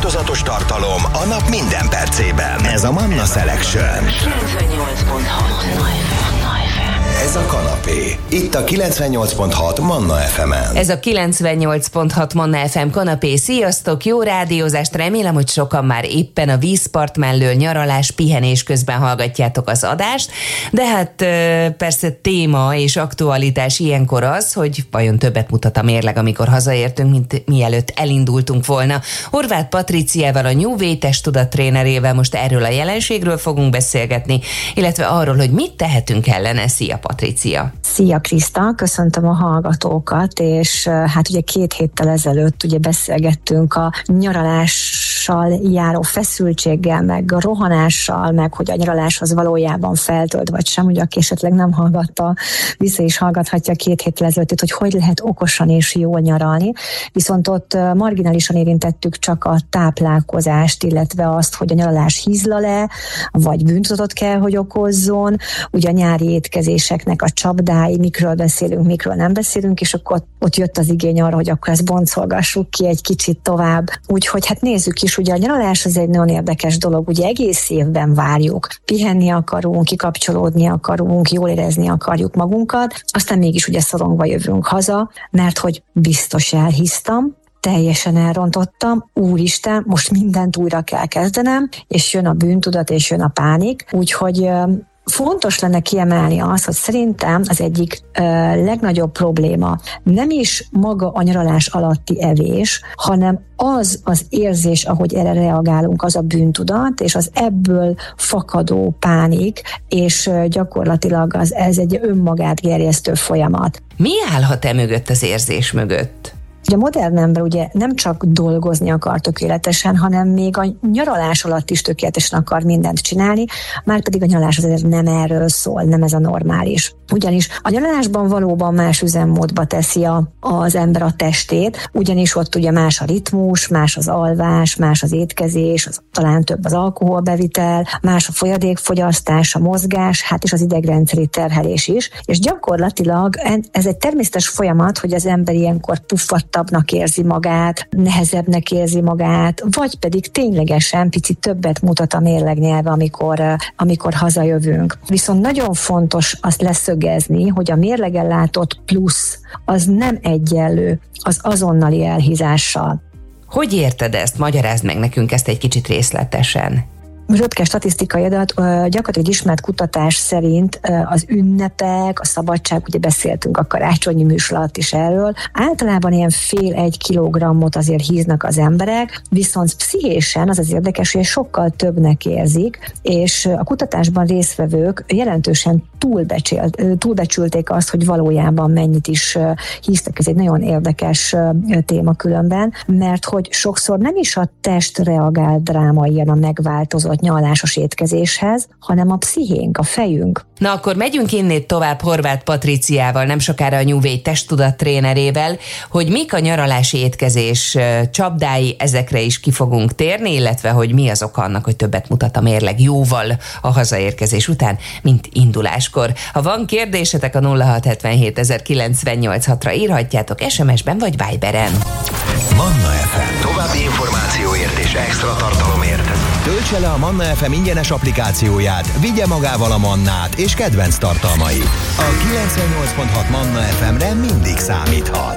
változatos tartalom a nap minden percében. Ez a Manna Selection. 98.6 Ez a kanapé. Itt a 98.6 Manna FM-en. Ez a 98.6 Manna FM kanapé. Sziasztok, jó rádiózást. Remélem, hogy sokan már éppen a vízpart mellől nyaralás, pihenés közben hallgatjátok az adást. De hát persze téma és aktualitás ilyenkor az, hogy vajon többet mutat a mérleg, amikor hazaértünk, mint mielőtt elindultunk volna. Horváth Patriciával, a New Way testtudat trénerével most erről a jelenségről fogunk beszélgetni, illetve arról, hogy mit tehetünk ellene. Szia, Patricia! Szia, Kriszta! Köszöntöm a hallgatókat, és hát ugye 2 héttel ezelőtt ugye beszélgettünk a nyaralással járó feszültséggel, meg a rohanással, meg hogy a nyaralás az valójában feltölt, vagy sem, ugye aki esetleg nem hallgatta, vissza is hallgathatja 2 héttel ezelőtt, hogy lehet okosan és jól nyaralni. Viszont ott marginálisan érintettük csak a táplálkozást, illetve azt, hogy a nyaralás hízlal-e, vagy bűntudatot kell, hogy okozzon, ugye a nyári étkezéseknek a csapdái, mikről beszélünk, mikről nem beszélünk, és akkor ott jött az igény arra, hogy akkor ezt boncolgassuk ki egy kicsit tovább. Úgyhogy hát nézzük is, ugye a nyaralás az egy nagyon érdekes dolog, ugye egész évben várjuk, pihenni akarunk, kikapcsolódni akarunk, jól érezni akarjuk magunkat, aztán mégis ugye szorongva jövünk haza, mert hogy biztos elhisztam, teljesen elrontottam, úristen, most mindent újra kell kezdenem, és jön a bűntudat, és jön a pánik, úgyhogy fontos lenne kiemelni azt, hogy szerintem az egyik legnagyobb probléma nem is maga a nyaralás alatti evés, hanem az érzés, ahogy erre reagálunk, az a bűntudat, és az ebből fakadó pánik, és gyakorlatilag ez egy önmagát gerjesztő folyamat. Mi állhat mögött, az érzés mögött? A modern ember ugye nem csak dolgozni akar tökéletesen, hanem még a nyaralás alatt is tökéletesen akar mindent csinálni, márpedig a nyaralás azért nem erről szól, nem ez a normális. Ugyanis a nyaralásban valóban más üzemmódba teszi az ember a testét, ugyanis ott ugye más a ritmus, más az alvás, más az étkezés, talán több az alkoholbevitel, más a folyadékfogyasztás, a mozgás, hát és az idegrendszeri terhelés is, és gyakorlatilag ez egy természetes folyamat, hogy az ember ilyenkor puffattabbnak érzi magát, nehezebbnek érzi magát, vagy pedig ténylegesen picit többet mutat a mérlegnyelve, amikor hazajövünk. Viszont nagyon fontos azt leszögezni, hogy a mérlegen látott plusz az nem egyenlő az azonnali elhízással. Hogy érted ezt? Magyarázd meg nekünk ezt egy kicsit részletesen. Röpke statisztikai adat, gyakorlatilag ismert kutatás szerint az ünnepek, a szabadság, ugye beszéltünk a karácsonyi műsor alatt is erről, általában ilyen 0,5-1 kilogrammot azért híznak az emberek, viszont pszichésen az érdekes, hogy sokkal többnek érzik, és a kutatásban résztvevők jelentősen túlbecsülték azt, hogy valójában mennyit is híztak. Ez egy nagyon érdekes téma különben, mert hogy sokszor nem is a test reagál drámaian a megváltozott nyaralásos étkezéshez, hanem a pszichénk, a fejünk. Na akkor megyünk innét tovább Horváth Patriciával, nem sokára a New Way testtudat trénerével, hogy mik a nyaralási étkezés csapdái, ezekre is ki fogunk térni, illetve hogy mi az oka annak, hogy többet mutat a mérleg jóval a hazaérkezés után, mint induláskor. Ha van kérdésetek, a 0677 0986-ra írhatjátok SMS-ben vagy Viberen. Manna FM. További információért és extra tartalomért töltse le a Manna FM ingyenes applikációját, vigye magával a mannát és kedvenc tartalmait. A 98.6 Manna FM-re mindig számíthat.